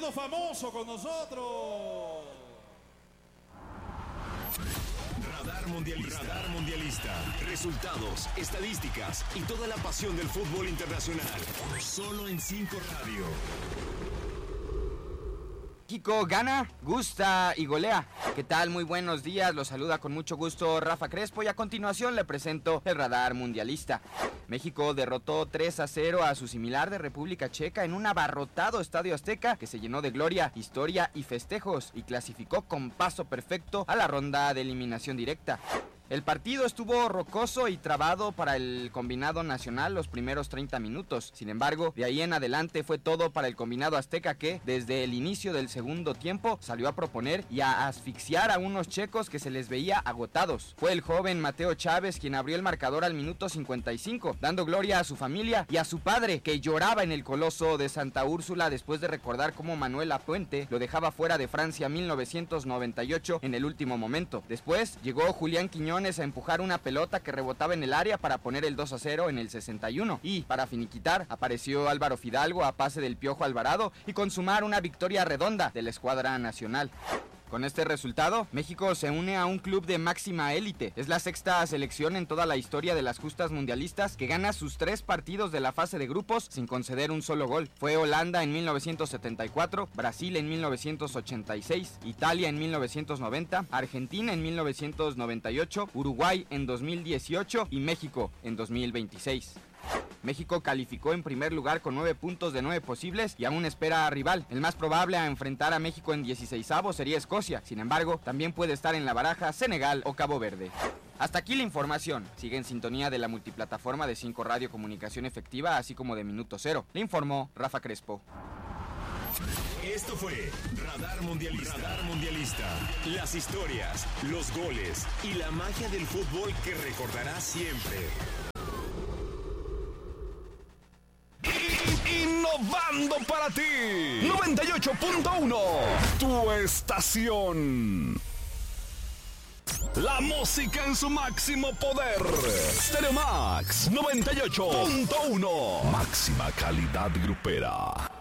Famoso con nosotros. Radar Mundialista. Resultados, estadísticas y toda la pasión del fútbol internacional. Solo en 5 Radio. México gana, gusta y golea. ¿Qué tal? Muy buenos días, los saluda con mucho gusto Rafa Crespo y a continuación le presento el Radar Mundialista. México derrotó 3-0 a su similar de República Checa en un abarrotado Estadio Azteca que se llenó de gloria, historia y festejos y clasificó con paso perfecto a la ronda de eliminación directa. El partido estuvo rocoso y trabado para el combinado nacional los primeros 30 minutos. Sin embargo, de ahí en adelante fue todo para el combinado azteca que, desde el inicio del segundo tiempo, salió a proponer y a asfixiar a unos checos que se les veía agotados. Fue el joven Mateo Chávez quien abrió el marcador al minuto 55, dando gloria a su familia y a su padre, que lloraba en el Coloso de Santa Úrsula después de recordar cómo Manuel Lapuente lo dejaba fuera de Francia 1998 en el último momento. Después llegó Julián Quiñones a empujar una pelota que rebotaba en el área para poner el 2-0 en el 61 y, para finiquitar, apareció Álvaro Fidalgo a pase del Piojo Alvarado y consumar una victoria redonda de la escuadra nacional. Con este resultado, México se une a un club de máxima élite. Es la sexta selección en toda la historia de las justas mundialistas que gana sus 3 partidos de la fase de grupos sin conceder un solo gol. Fue Holanda en 1974, Brasil en 1986, Italia en 1990, Argentina en 1998, Uruguay en 2018 y México en 2026. México calificó en primer lugar con 9 puntos de 9 posibles y aún espera a rival. El más probable a enfrentar a México en 16avos sería Escocia. Sin embargo, también puede estar en la baraja Senegal o Cabo Verde. Hasta aquí la información. Sigue en sintonía de la multiplataforma de 5 Radio Comunicación Efectiva, así como de Minuto Cero. Le informó Rafa Crespo. Esto fue Radar Mundialista. Las historias, los goles y la magia del fútbol que recordarás siempre. Innovando para ti 98.1, tu estación. La música en su máximo poder. Stereo Max 98.1, máxima calidad grupera.